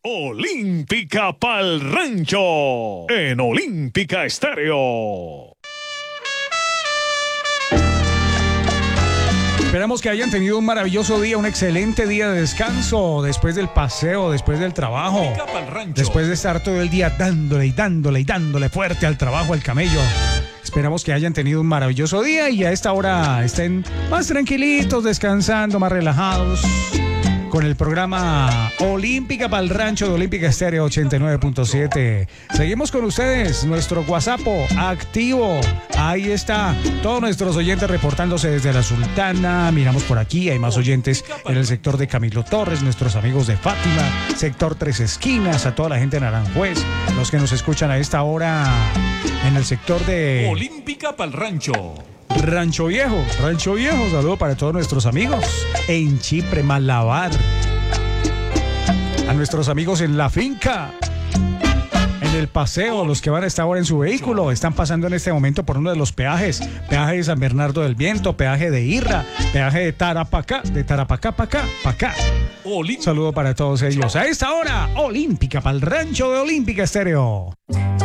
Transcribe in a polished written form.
Olímpica pa'l rancho en Olímpica Estéreo. Esperamos que hayan tenido un maravilloso día, un excelente día de descanso, después del paseo, después del trabajo, después de estar todo el día dándole y dándole y dándole fuerte al trabajo, al camello. Esperamos que hayan tenido un maravilloso día y a esta hora estén más tranquilitos, descansando, más relajados, con el programa Olímpica pa'l Rancho de Olímpica Estéreo 89.7. Seguimos con ustedes, nuestro WhatsApp activo. Ahí está, todos nuestros oyentes reportándose desde la Sultana. Miramos por aquí, hay más oyentes en el sector de Camilo Torres, nuestros amigos de Fátima, sector Tres Esquinas, a toda la gente de Aranjuez, los que nos escuchan a esta hora en el sector de Olímpica pa'l Rancho. Rancho Viejo, saludo para todos nuestros amigos en Chipre, Malabar, a nuestros amigos en la finca, en el paseo, los que van a estar ahora en su vehículo, están pasando en este momento por uno de los peajes, peaje de San Bernardo del Viento, peaje de Irra, peaje de Tarapacá, pa' acá. Saludo para todos ellos. A esta hora, Olímpica pa'l Rancho de Olímpica Estéreo.